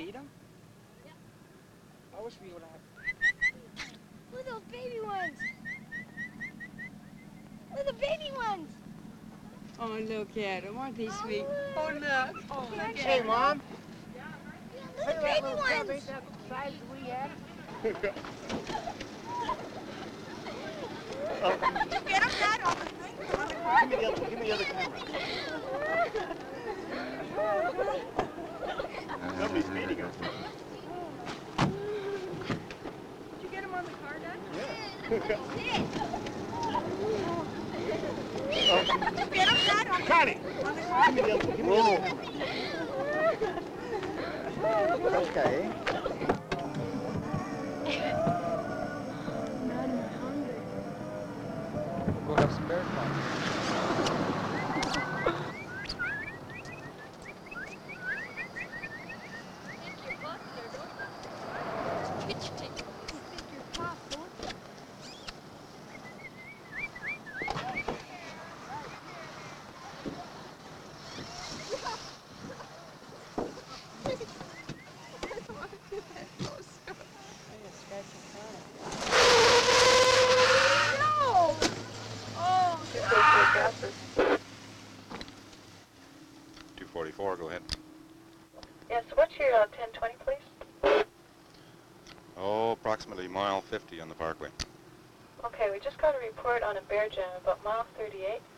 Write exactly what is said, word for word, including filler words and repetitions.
feed them? I wish we would have. Look at those baby ones. Look at the baby ones. Oh, look at them. Aren't they sweet? Oh, Oh, look. Oh, look at Hey, them. Mom. Look Hey, at the that baby little cub, ones. ain't that the size we had? Did you get them, Dad, on the thing? On the car? Give me the other, give me the other camera. Nobody's feeding them. Did you get them on the car, Dad? Yeah. Did you get them, Dad, on the, Connie, on the car? give me the other, give me the other camera. Okay. Go have some bear fun. two forty-four, go ahead. Yes, what's your uh, ten twenty, please? Oh, approximately mile fifty on the parkway. Okay, we just got a report on a bear jam about mile thirty-eight.